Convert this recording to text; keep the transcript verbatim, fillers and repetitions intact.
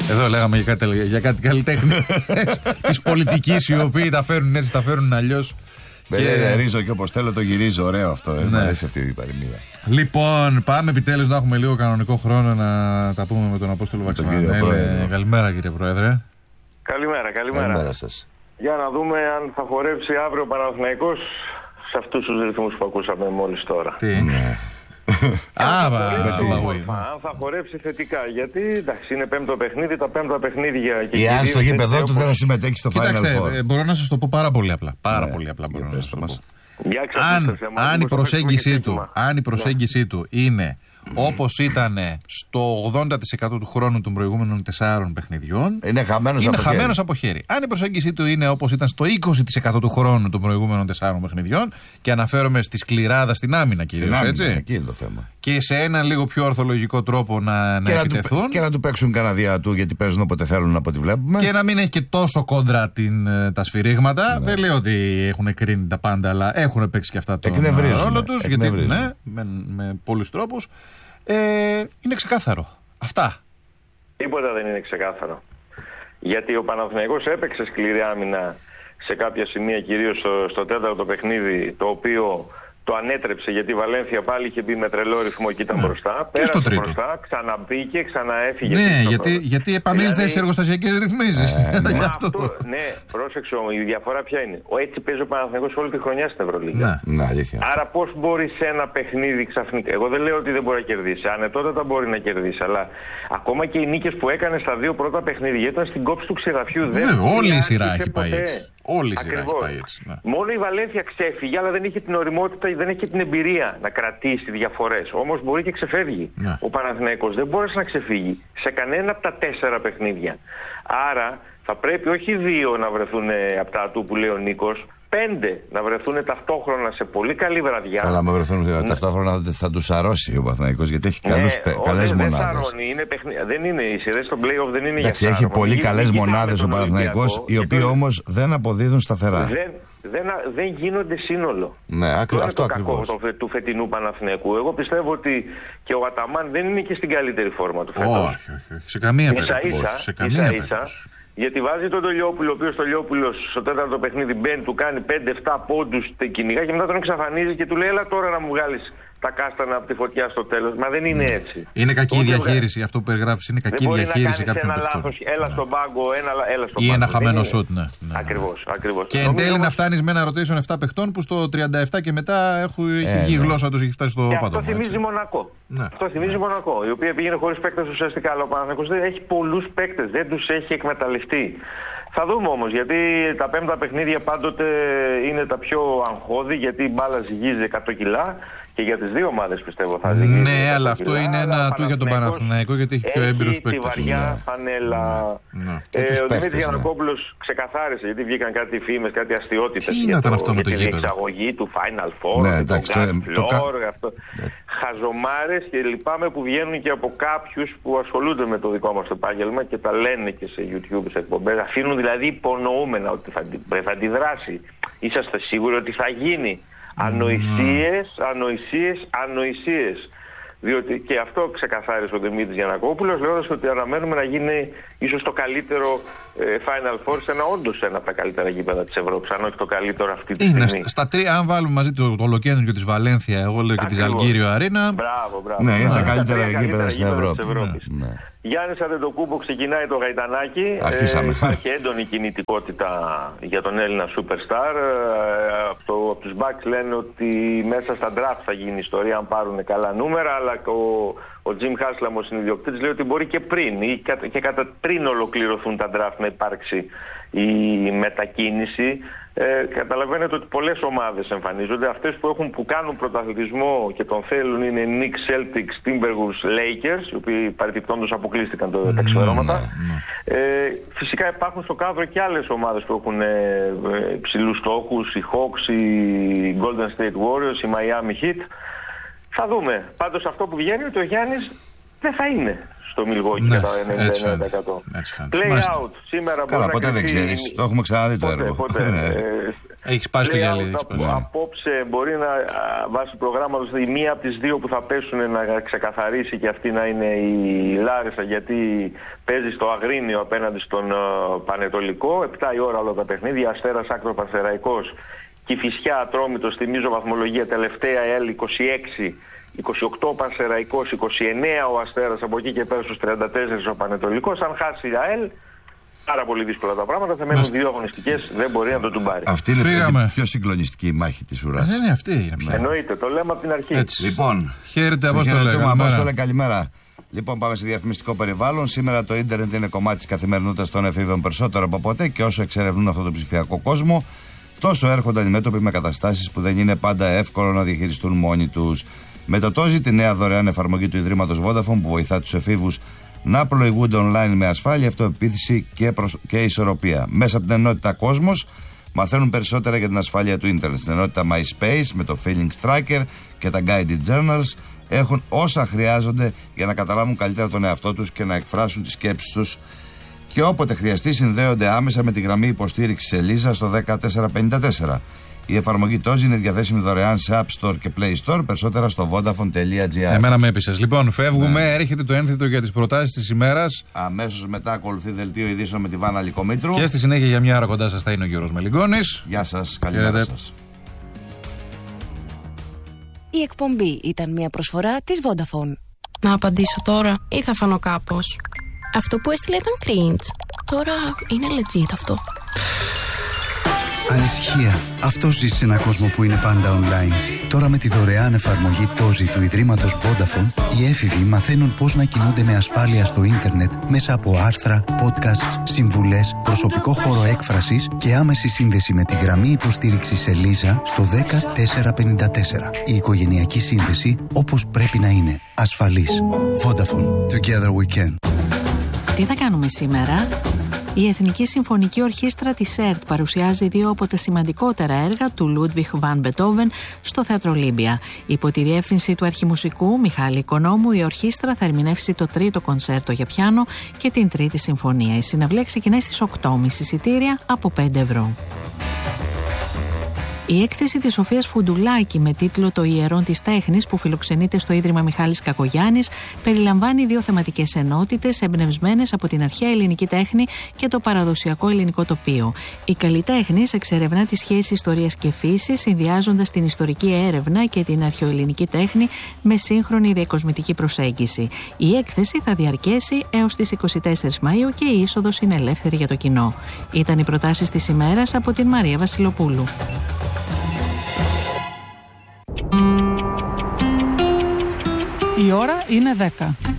Εδώ λέγαμε για κάτι, για κάτι καλλιτέχνη της πολιτικής, οι οποίοι τα φέρνουν έτσι, τα φέρνουν αλλιώς. Και... ρίζω και όπως θέλω το γυρίζω. Ωραίο αυτό. Ε. Ναι. Μου αρέσει αυτή η παροιμία. Λοιπόν, πάμε επιτέλους να έχουμε λίγο κανονικό χρόνο να τα πούμε με τον Απόστολο Βαξιμανέλη. Καλημέρα, κύριε Πρόεδρε. Καλημέρα, καλημέρα. Καλημέρα σας. Για να δούμε αν θα χορέψει αύριο ο Παναθηναϊκός σε αυτούς τους ρυθμούς που ακούσαμε μόλις τώρα. Τι. Ναι. Α, αν θα χορέψει θετικά. Γιατί εντάξει, είναι πέμπτο παιχνίδι, τα πέμπτα παιχνίδια. Ή αν στο γήπεδο του δεν συμμετέχει στο Final Four. Κοιτάξτε, μπορώ να σας το πω πάρα πολύ απλά. Πάρα ναι, πολύ απλά μπορώ να σας το πω. Αν, αν, η προσέγγιση του, αν η προσέγγιση του είναι όπως ήταν στο ογδόντα τοις εκατό του χρόνου των προηγούμενων τεσσάρων παιχνιδιών, είναι χαμένος είναι από, χαμένος χέρι. από χέρι. Αν η προσέγγιση του είναι όπως ήταν στο είκοσι τοις εκατό του χρόνου των προηγούμενων τεσσάρων παιχνιδιών, και αναφέρομαι στη σκληράδα στην άμυνα κυρίως, έτσι. Εκεί είναι το θέμα. Και σε έναν λίγο πιο ορθολογικό τρόπο να, να επιτεθούν. Και, και να του παίξουν κανένα διά του, γιατί παίζουν όποτε θέλουν από ό,τι βλέπουμε. Και να μην έχει και τόσο κόντρα την, τα σφυρίγματα. Ναι. Δεν λέω ότι έχουν κρίνει τα πάντα, αλλά έχουν παίξει και αυτά τον ρόλο τους. Γιατί ναι, με, με πολλούς τρόπους. Ε, είναι ξεκάθαρο. Αυτά. Τίποτα δεν είναι ξεκάθαρο. Γιατί ο Παναθηναϊκός έπαιξε σκληρή άμυνα σε κάποια σημεία, κυρίως στο, στο τέταρτο παιχνίδι, το οποίο το ανέτρεψε, γιατί η Βαλένθια πάλι είχε μπει με τρελό ρυθμό και ήταν ναι. μπροστά. Πέρασε μπροστά, ξαναμπήκε, ξαναέφυγε. Ναι, γιατί, γιατί επανήλθε δηλαδή... σε εργοστασιακές ρυθμίσεις. Ε, ναι. αυτό, ναι, πρόσεξε όμως, η διαφορά ποια είναι. Ο έτσι παίζει ο Παναθηναϊκός όλη τη χρονιά στην Ευρωλίγα. Ναι. Ναι, αλήθεια. Άρα πώς μπορεί σε ένα παιχνίδι ξαφνικά. Εγώ δεν λέω ότι δεν μπορεί να κερδίσει. Ανετότατα μπορεί να κερδίσει. Αλλά ακόμα και οι νίκες που έκανε στα δύο πρώτα παιχνίδια ήταν στην κόψη του ξηραφιού. Όλη η σειρά έχει πάει έτσι. Όλη η σειρά έχει πάει έτσι. Ναι. Μόνο η Βαλένθια ξέφυγε, αλλά δεν είχε την ωριμότητα, δεν είχε την εμπειρία να κρατήσει διαφορές. Όμως μπορεί και ξεφεύγει. Ναι. Ο Παναθηναϊκός δεν μπόρεσε να ξεφύγει σε κανένα από τα τέσσερα παιχνίδια. Άρα θα πρέπει όχι δύο να βρεθούν από τα του που λέει ο Νίκος, πέντε να βρεθούν ταυτόχρονα σε πολύ καλή βραδιά. Καλά, να βρεθούν ναι. ταυτόχρονα θα τους αρρώσει ο Παναθηναϊκός, γιατί έχει καλούς, ναι, καλές δεν μονάδες. Σαρώνει, είναι παιχνι... Δεν είναι οι σειρές στο play-off, δεν είναι. Εντάξει, για έχει πολύ καλές μονάδες ο Παναθηναϊκός, οι οποίοι το... όμως δεν αποδίδουν σταθερά. Δεν, δεν, δεν γίνονται σύνολο. Ναι, άκρι... αυτό είναι το ακριβώς. κακό του, του φετινού Παναθηναϊκού. Εγώ πιστεύω ότι και ο Αταμάν δεν είναι και στην καλύτερη φόρμα του φέτος. Όχι, όχι, όχι. Σε καμία περίπτωση. Γιατί βάζει τον Τολιόπουλο, ο οποίος Τολιόπουλος στο τέταρτο παιχνίδι μπαίνει, του κάνει πέντε εφτά πόντους, κυνηγά και μετά τον εξαφανίζει και του λέει: έλα τώρα να μου βγάλεις τα κάστανα από τη φωτιά στο τέλος. Μα δεν είναι έτσι. Είναι κακή η διαχείριση, αυτό που περιγράφεις είναι κακή διαχείριση κάποιων παιχτών. Έλα ναι. στον πάγκο, ένα, έλα στον ή πάγκο. ένα χαμένο σουτ, ναι. ναι. Ακριβώς, ακριβώς. Και εν τέλει να φτάνεις με ένα rotation εφτά παιχτών που στο τριάντα επτά και μετά έχει βγει η γλώσσα τους, έχει φτάσει στο πάτωμα. Αυτό θυμίζει Μονακό. Αυτό θυμίζει Μονακό, η οποία πήγαινε χωρίς παίκτες ουσιαστικά. Αλλά ο Παναθηναϊκός έχει πολλούς παίκτες, δεν τους έχει εκμεταλλευτεί. Θα δούμε όμως, γιατί τα πέμπτα παιχνίδια πάντοτε είναι τα πιο αγχώδη, γιατί η μπάλα ζυγίζει εκατό κιλά και για τις δύο ομάδες πιστεύω θα ζυγίζει. Ναι, αλλά αυτό κιλά, είναι ένα του για τον Παναθηναϊκό, γιατί έχει πιο έμπειρους παίκτες. Έχει τη βαριά ναι. φανέλα. Ναι. Ε, ο Δημήτρης Γιαννακόπουλος ξεκαθάρισε, γιατί βγήκαν κάτι φήμες, κάτι αστιότητες για, το, για τη διεξαγωγή του Final Four, ναι, το Floor, αυτό. Χαζομάρες, και λυπάμαι που βγαίνουν και από κάποιους που ασχολούνται με το δικό μας επάγγελμα και τα λένε και σε YouTube, σε εκπομπές. Αφήνουν δηλαδή υπονοούμενα ότι θα, θα αντιδράσει. Είσαστε σίγουροι ότι θα γίνει. Ανοησίες, ανοησίες, ανοησίες. Διότι και αυτό ξεκαθάρισε ο Δημήτρης Γιαννακόπουλος, λέγοντας ότι αναμένουμε να γίνει ίσως το καλύτερο ε, Final Four σε ένα όντως ένα από τα καλύτερα γήπεδα της Ευρώπης, αν όχι το καλύτερο αυτή τη είναι, στιγμή. Στα τρία, αν βάλουμε μαζί το, το ολοκέντρο της Βαλένθια, εγώ λέω και της Αλγύριο Αρίνα. Μπράβο, μπράβο. Ναι, είναι τα καλύτερα γήπεδα στην Ευρώπη. Ναι. Γιάννης Αντετοκούμπο ξεκινάει το γαϊτανάκι. Αρχίσαμε. Ε, υπάρχει έντονη κινητικότητα για τον Έλληνα Superstar. Ε, από, το, από τους Bucks λένε ότι μέσα στα draft θα γίνει ιστορία αν πάρουν καλά νούμερα, αλλά ο, ο Jim Haslam, ο συνιδιοκτήτης, λέει ότι μπορεί και πριν ή και, και κατά πριν ολοκληρωθούν τα draft να υπάρξει η μετακίνηση. Ε, καταλαβαίνετε ότι πολλές ομάδες εμφανίζονται. Αυτές που, έχουν, που κάνουν πρωταθλητισμό και τον θέλουν είναι Knicks, Celtics, Timberwolves, Lakers, οι οποίοι παρεπιπτόντως αποκλείστηκαν το, τα ξημερώματα. Ε, φυσικά υπάρχουν στο κάδρο και άλλες ομάδες που έχουν ε, υψηλούς στόχους, οι Hawks, οι Golden State Warriors, οι Miami Heat. Θα δούμε. Πάντως αυτό που βγαίνει ότι ο Γιάννης δεν θα είναι στο Milwaukee κατά ενενήντα εννέα τοις εκατό. Play out σήμερα. Καλά, ποτέ δεν ξέρεις. Το έχουμε ξαναδεί το έργο. Ποτέ. Έχεις πάει στο γυαλί. Απόψε μπορεί να βάσει προγράμματος η μία από τις δύο που θα πέσουν να ξεκαθαρίσει και αυτή να είναι η Λάρισα, γιατί παίζει στο Αγρίνιο απέναντι στον Πανετολικό. επτά η ώρα όλα τα παιχνίδια. Αστέρας Άκρο Πανσεραϊκός. Κηφισιά Ατρόμητος, θυμίζω βαθμολογία τελευταία, ΕΛ είκοσι έξι. είκοσι οκτώ Πανσεραϊκός, είκοσι εννέα ο Αστέρας, από εκεί και πέρα στους τριάντα τέσσερα ο Πανετολικός. Αν χάσει η ΑΕΛ, πάρα πολύ δύσκολα τα πράγματα. Θα μένουν δύο αγωνιστικές, δεν μπορεί να το τουμπάρει. Αυτή είναι η πιο συγκλονιστική η μάχη της ουράς. Δεν είναι αυτή. Είναι εννοείται, το λέμε από την αρχή. Έτσι. Λοιπόν, χαίρετε, Απόστολε. Καλημέρα. Λοιπόν, πάμε σε διαφημιστικό περιβάλλον. Σήμερα το ίντερνετ είναι κομμάτι της καθημερινότητας των εφήβων περισσότερο από ποτέ και όσο εξερευνούν αυτό το ψηφιακό κόσμο, τόσο έρχονται αντιμέτωποι με καταστάσεις που δεν είναι πάντα εύκολο να διαχειριστούν μόνοι τους. Με το Τόζι, τη νέα δωρεάν εφαρμογή του Ιδρύματος Vodafone που βοηθά τους εφήβους να πλοηγούνται online με ασφάλεια, αυτοεπίθεση και, προσ... και ισορροπία. Μέσα από την ενότητα Κόσμος μαθαίνουν περισσότερα για την ασφάλεια του ίντερνετ. Στην ενότητα MySpace με το Feelings Tracker και τα Guided Journals έχουν όσα χρειάζονται για να καταλάβουν καλύτερα τον εαυτό τους και να εκφράσουν τις σκέψεις τους. Και όποτε χρειαστεί, συνδέονται άμεσα με τη γραμμή υποστήριξης Ελίζα στο ένα τέσσερα πέντε τέσσερα. Η εφαρμογή Τόζι είναι διαθέσιμη δωρεάν σε App Store και Play Store. Περισσότερα στο vodafone τελεία gr. Εμένα με έπεισες. Λοιπόν, φεύγουμε. Ναι. Έρχεται το ένθετο για τις προτάσεις της ημέρας. Αμέσως μετά ακολουθεί δελτίο ειδήσεων με τη Βάνα Λυκομήτρου. Και στη συνέχεια για μια ώρα κοντά σας θα είναι ο Γιώργος Μελιγώνης. Γεια σας. Καλημέρα σας. Η εκπομπή ήταν μια προσφορά της Vodafone. Να απαντήσω τώρα ή θα φανώ κάπως? Αυτό που έστειλε ήταν cringe. Τώρα είναι legit αυτό. Ανησυχία. Αυτό ζει σε έναν κόσμο που είναι πάντα online. Τώρα με τη δωρεάν εφαρμογή Τόζι του Ιδρύματος Vodafone, οι έφηβοι μαθαίνουν πώς να κινούνται με ασφάλεια στο ίντερνετ μέσα από άρθρα, podcasts, συμβουλές, προσωπικό χώρο έκφρασης και άμεση σύνδεση με τη γραμμή υποστήριξης Ελίζα στο ένα τέσσερα πέντε τέσσερα. Η οικογενειακή σύνδεση όπως πρέπει να είναι. Ασφαλής. Vodafone. Together we can. Τι θα κάνουμε σήμερα? Η Εθνική Συμφωνική Ορχήστρα της ΕΡΤ παρουσιάζει δύο από τα σημαντικότερα έργα του Λούντβιχ Βαν Μπετόβεν στο Θέατρο Ολύμπια. Υπό τη διεύθυνση του αρχιμουσικού Μιχάλη Οικονόμου, η ορχήστρα θα ερμηνεύσει το τρίτο κονσέρτο για πιάνο και την τρίτη συμφωνία. Η συναυλία ξεκινάει στις οκτώ και μισή, εισιτήρια από πέντε ευρώ. Η έκθεση της Σοφίας Φουντουλάκη με τίτλο «Το ιερόν της τέχνης» που φιλοξενείται στο Ίδρυμα Μιχάλης Κακογιάννης περιλαμβάνει δύο θεματικές ενότητες εμπνευσμένες από την αρχαία ελληνική τέχνη και το παραδοσιακό ελληνικό τοπίο. Η καλλιτέχνης εξερευνά τη σχέση ιστορίας και φύσης, συνδυάζοντας την ιστορική έρευνα και την αρχαιοελληνική τέχνη με σύγχρονη διακοσμητική προσέγγιση. Η έκθεση θα διαρκέσει έως τις είκοσι τέσσερις Μαΐου και η είσοδος είναι ελεύθερη για το κοινό. Ήταν οι προτάσεις της ημέρας από την Μαρία Βασιλοπούλου. Η ώρα είναι δέκα.